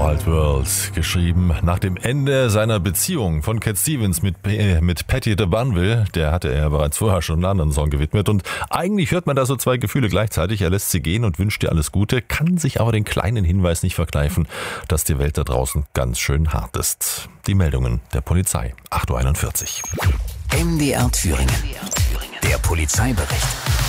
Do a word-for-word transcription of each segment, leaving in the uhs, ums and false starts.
Wild World, geschrieben nach dem Ende seiner Beziehung von Cat Stevens mit, äh, mit Patti de Banville. Der hatte er bereits vorher schon einen anderen Song gewidmet. Und eigentlich hört man da so zwei Gefühle gleichzeitig. Er lässt sie gehen und wünscht ihr alles Gute, kann sich aber den kleinen Hinweis nicht verkneifen, dass die Welt da draußen ganz schön hart ist. Die Meldungen der Polizei, acht Uhr einundvierzig. M D R Thüringen, der Polizeibericht.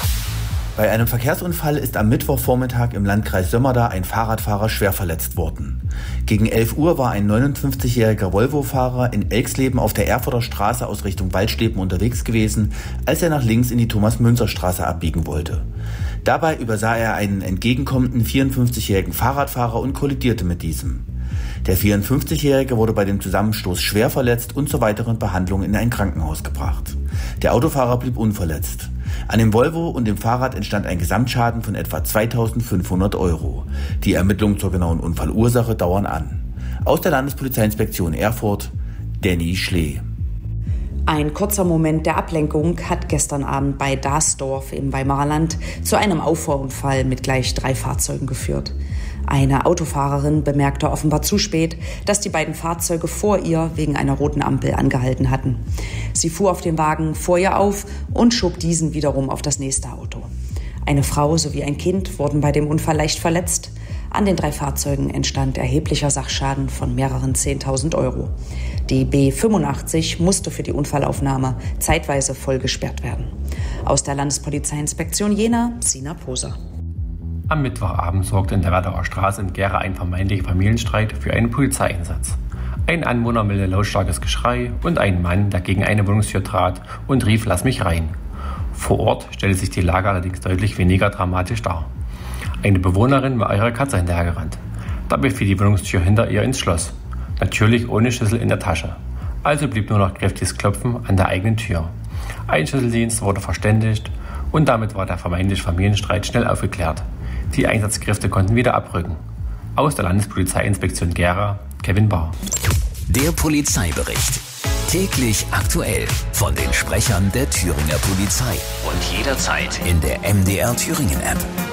Bei einem Verkehrsunfall ist am Mittwochvormittag im Landkreis Sömmerda ein Fahrradfahrer schwer verletzt worden. Gegen elf Uhr war ein neunundfünfzigjähriger Volvo-Fahrer in Elxleben auf der Erfurter Straße aus Richtung Waldstäben unterwegs gewesen, als er nach links in die Thomas-Münzer-Straße abbiegen wollte. Dabei übersah er einen entgegenkommenden vierundfünfzigjährigen Fahrradfahrer und kollidierte mit diesem. Der vierundfünfzigjährige wurde bei dem Zusammenstoß schwer verletzt und zur weiteren Behandlung in ein Krankenhaus gebracht. Der Autofahrer blieb unverletzt. An dem Volvo und dem Fahrrad entstand ein Gesamtschaden von etwa zweitausendfünfhundert Euro. Die Ermittlungen zur genauen Unfallursache dauern an. Aus der Landespolizeiinspektion Erfurt, Danny Schlee. Ein kurzer Moment der Ablenkung hat gestern Abend bei Dasdorf im Weimarer Land zu einem Auffahrunfall mit gleich drei Fahrzeugen geführt. Eine Autofahrerin bemerkte offenbar zu spät, dass die beiden Fahrzeuge vor ihr wegen einer roten Ampel angehalten hatten. Sie fuhr auf den Wagen vor ihr auf und schob diesen wiederum auf das nächste Auto. Eine Frau sowie ein Kind wurden bei dem Unfall leicht verletzt. An den drei Fahrzeugen entstand erheblicher Sachschaden von mehreren zehntausend Euro. Die B fünfundachtzig musste für die Unfallaufnahme zeitweise voll gesperrt werden. Aus der Landespolizeiinspektion Jena, Sina Poser. Am Mittwochabend sorgte in der Werdauer Straße in Gera ein vermeintlicher Familienstreit für einen Polizeieinsatz. Ein Anwohner meldete lautstarkes Geschrei und ein Mann, der gegen eine Wohnungstür trat und rief: "Lass mich rein." Vor Ort stellte sich die Lage allerdings deutlich weniger dramatisch dar. Eine Bewohnerin war ihrer Katze hinterhergerannt. Dabei fiel die Wohnungstür hinter ihr ins Schloss. Natürlich ohne Schlüssel in der Tasche. Also blieb nur noch kräftiges Klopfen an der eigenen Tür. Ein Schlüsseldienst wurde verständigt und damit war der vermeintliche Familienstreit schnell aufgeklärt. Die Einsatzkräfte konnten wieder abrücken. Aus der Landespolizeiinspektion Gera, Kevin Bahr. Der Polizeibericht. Täglich aktuell von den Sprechern der Thüringer Polizei. Und jederzeit in der M D R Thüringen App.